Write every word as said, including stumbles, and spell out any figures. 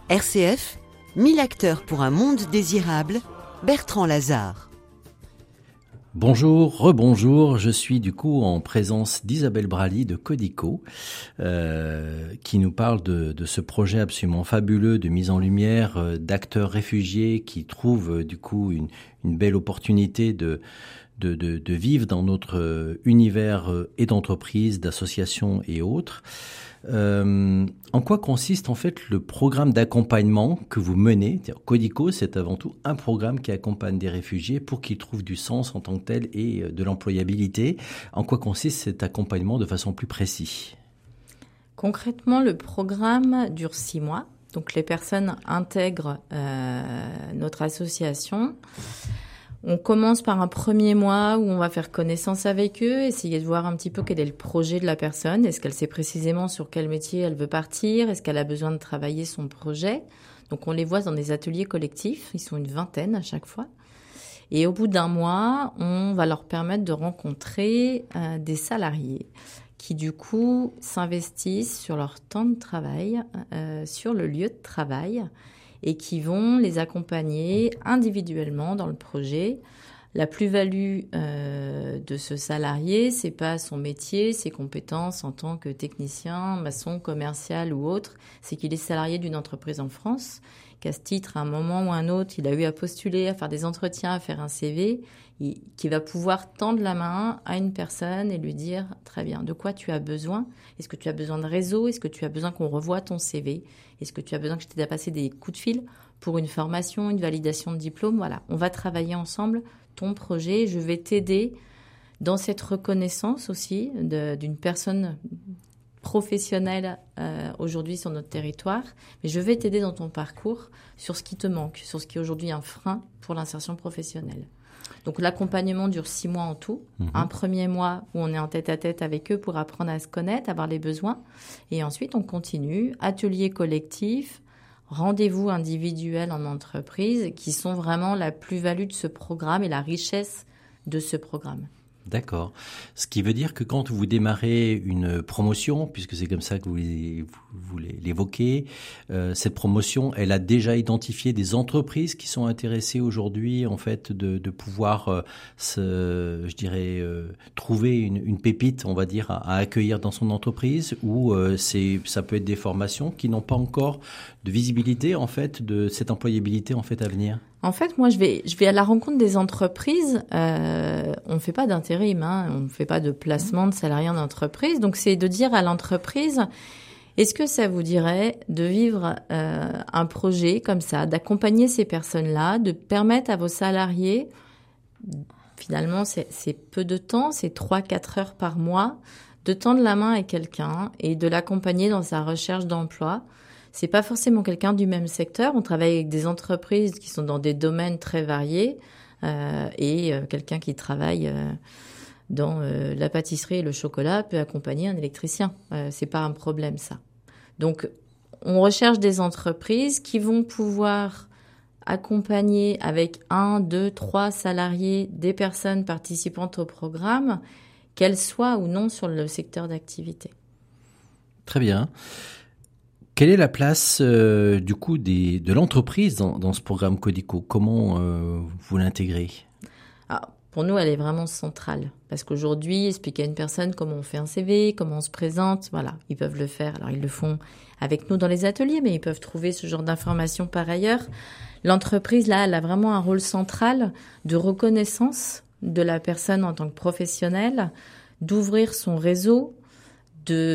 R C F, mille acteurs pour un monde désirable, Bertrand Lazare. Bonjour, rebonjour, je suis du coup en présence d'Isabelle Brally de Codico euh, qui nous parle de, de ce projet absolument fabuleux de mise en lumière euh, d'acteurs réfugiés qui trouvent euh, du coup une, une belle opportunité de, de, de, de vivre dans notre euh, univers euh, et d'entreprise, d'associations et autres. Euh, en quoi consiste en fait le programme d'accompagnement que vous menez? Codico, c'est avant tout un programme qui accompagne des réfugiés pour qu'ils trouvent du sens en tant que tel et de l'employabilité. En quoi consiste cet accompagnement de façon plus précise? Concrètement, le programme dure six mois. Donc les personnes intègrent euh, notre association. On commence par un premier mois où on va faire connaissance avec eux, essayer de voir un petit peu quel est le projet de la personne. Est-ce qu'elle sait précisément sur quel métier elle veut partir? Est-ce qu'elle a besoin de travailler son projet? Donc on les voit dans des ateliers collectifs. Ils sont une vingtaine à chaque fois. Et au bout d'un mois, on va leur permettre de rencontrer euh, des salariés qui du coup s'investissent sur leur temps de travail, euh, sur le lieu de travail, et qui vont les accompagner individuellement dans le projet. La plus-value euh, de ce salarié, c'est pas son métier, ses compétences en tant que technicien, maçon, commercial ou autre, c'est qu'il est salarié d'une entreprise en France, qu'à ce titre, à un moment ou à un autre, il a eu à postuler, à faire des entretiens, à faire un C V, il, qui va pouvoir tendre la main à une personne et lui dire « Très bien, de quoi tu as besoin? Est-ce que tu as besoin de réseau? Est-ce que tu as besoin qu'on revoie ton C V? Est-ce que tu as besoin que je t'aide à passer des coups de fil pour une formation, une validation de diplôme ?» Voilà, on va travailler ensemble ton projet. Je vais t'aider dans cette reconnaissance aussi de, d'une personne professionnelle euh, aujourd'hui sur notre territoire. Mais je vais t'aider dans ton parcours sur ce qui te manque, sur ce qui est aujourd'hui un frein pour l'insertion professionnelle. Donc l'accompagnement dure six mois en tout. Mmh. Un premier mois où on est en tête-à-tête avec eux pour apprendre à se connaître, avoir les besoins. Et ensuite, on continue. Atelier collectif, rendez-vous individuels en entreprise qui sont vraiment la plus-value de ce programme et la richesse de ce programme. D'accord. Ce qui veut dire que quand vous démarrez une promotion, puisque c'est comme ça que vous, vous, vous l'évoquez, euh, cette promotion, elle a déjà identifié des entreprises qui sont intéressées aujourd'hui, en fait, de, de pouvoir, euh, se, je dirais, euh, trouver une, une pépite, on va dire, à, à accueillir dans son entreprise, ou euh, c'est, ça peut être des formations qui n'ont pas encore de visibilité, en fait, de cette employabilité, en fait, à venir. En fait, moi, je vais, je vais à la rencontre des entreprises. Euh, on ne fait pas d'intérim, hein, on ne fait pas de placement de salariés en entreprise. Donc, c'est de dire à l'entreprise, est-ce que ça vous dirait de vivre euh, un projet comme ça, d'accompagner ces personnes-là, de permettre à vos salariés, finalement, c'est, c'est peu de temps, c'est trois à quatre heures par mois, de tendre la main à quelqu'un et de l'accompagner dans sa recherche d'emploi. C'est pas forcément quelqu'un du même secteur. On travaille avec des entreprises qui sont dans des domaines très variés euh, et euh, quelqu'un qui travaille euh, dans euh, la pâtisserie et le chocolat peut accompagner un électricien. Euh, c'est pas un problème, ça. Donc, on recherche des entreprises qui vont pouvoir accompagner avec un, deux, trois salariés des personnes participantes au programme, qu'elles soient ou non sur le secteur d'activité. Très bien. Quelle est la place euh, du coup des, de l'entreprise dans, dans ce programme Codico? Comment euh, vous l'intégrez? Alors, pour nous, elle est vraiment centrale. Parce qu'aujourd'hui, expliquer à une personne comment on fait un C V, comment on se présente, voilà, ils peuvent le faire. Alors, ils le font avec nous dans les ateliers, mais ils peuvent trouver ce genre d'informations par ailleurs. L'entreprise, là, elle a vraiment un rôle central de reconnaissance de la personne en tant que professionnelle, d'ouvrir son réseau, de